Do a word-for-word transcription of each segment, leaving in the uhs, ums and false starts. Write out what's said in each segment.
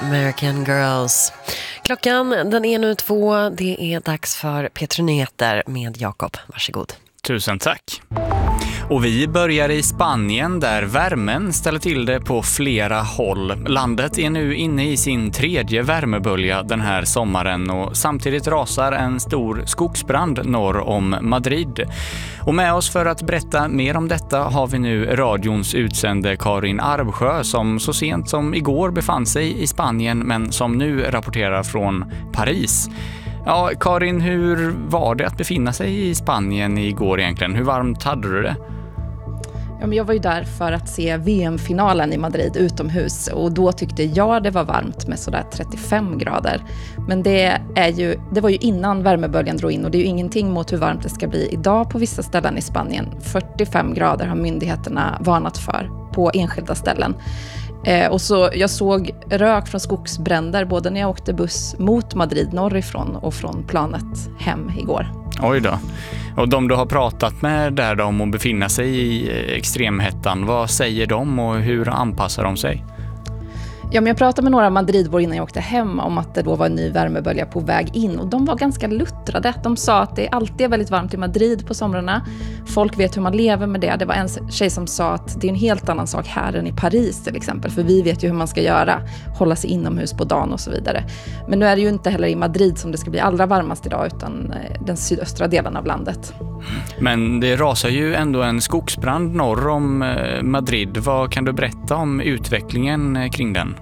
American Girls. Klockan den är nu två. Det är dags för P tre Nyheter med Jakob. Varsågod. Tusen tack. Och vi börjar i Spanien där värmen ställer till det på flera håll. Landet är nu inne i sin tredje värmebölja den här sommaren och samtidigt rasar en stor skogsbrand norr om Madrid. Och med oss för att berätta mer om detta har vi nu radions utsände Karin Arbsjö som så sent som igår befann sig i Spanien men som nu rapporterar från Paris. Ja, Karin, hur var det att befinna sig i Spanien igår egentligen? Hur varmt hade du det? Ja, men jag var ju där för att se V M-finalen i Madrid utomhus och då tyckte jag det var varmt med sådär trettiofem grader. Men det, är ju, det var ju innan värmeböljan drog in och det är ju ingenting mot hur varmt det ska bli idag på vissa ställen i Spanien. fyrtiofem grader har myndigheterna varnat för på enskilda ställen. Eh, och så jag såg rök från skogsbränder både när jag åkte buss mot Madrid norrifrån och från planet hem igår. Oj då. Och de du har pratat med där om att befinna sig i extremhettan, vad säger de och hur anpassar de sig? Ja, men jag pratade med några Madridbor innan jag åkte hem om att det då var en ny värmebölja på väg in och de var ganska luttrade. De sa att det alltid är väldigt varmt i Madrid på somrarna. Folk vet hur man lever med det. Det var en tjej som sa att det är en helt annan sak här än i Paris till exempel. För vi vet ju hur man ska göra. Hålla sig inomhus på dagen och så vidare. Men nu är det ju inte heller i Madrid som det ska bli allra varmast idag utan den sydöstra delen av landet. Men det rasar ju ändå en skogsbrand norr om Madrid. Vad kan du berätta om utvecklingen kring den?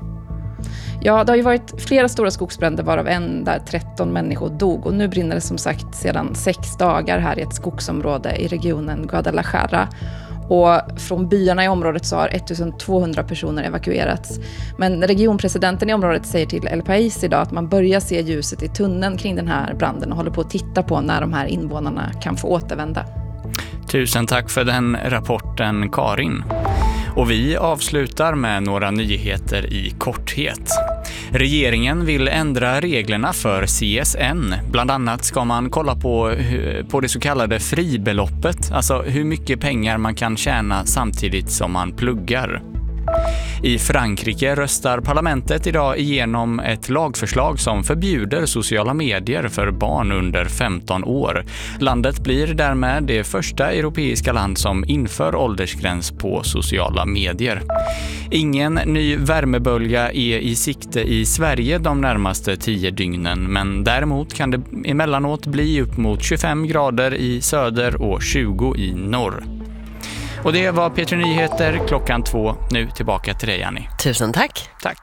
Ja, det har ju varit flera stora skogsbränder varav en där tretton människor dog. Och nu brinner det som sagt sedan sex dagar här i ett skogsområde i regionen Guadalajara. Och från byarna i området så har ettusentvåhundra personer evakuerats. Men regionpresidenten i området säger till El País idag att man börjar se ljuset i tunneln kring den här branden och håller på att titta på när de här invånarna kan få återvända. Tusen tack för den rapporten, Karin. Och vi avslutar med några nyheter i korthet. Regeringen vill ändra reglerna för C S N. Bland annat ska man kolla på, på det så kallade fribeloppet, alltså hur mycket pengar man kan tjäna samtidigt som man pluggar. I Frankrike röstar parlamentet idag igenom ett lagförslag som förbjuder sociala medier för barn under femton år. Landet blir därmed det första europeiska land som inför åldersgräns på sociala medier. Ingen ny värmebölja är i sikte i Sverige de närmaste tio dygnen, men däremot kan det emellanåt bli upp mot tjugofem grader i söder och tjugo i norr. Och det var P tre Nyheter klockan två. Nu tillbaka till dig, Annie. Tusen tack. Tack.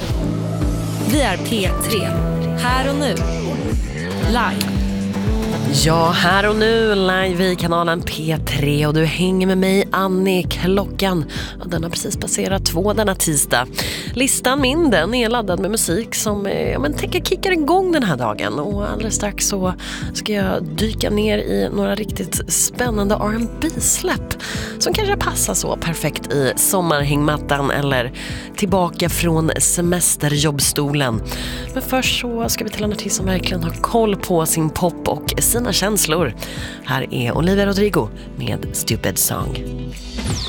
Vi är P tre. Här och nu. Live. Ja, här och nu live i kanalen P tre och du hänger med mig, Annie. Klockan, ja, den har precis passerat två denna tisdag. Listan min, den är laddad med musik som ja, men, tänker kickar igång den här dagen. Och alldeles strax så ska jag dyka ner i några riktigt spännande R and B-släpp som kanske passar så perfekt i sommarhängmattan eller tillbaka från semesterjobbstolen. Men först så ska vi till en artist som verkligen har koll på sin pop och sina känslor. Här är Olivia Rodrigo med Stupid Song.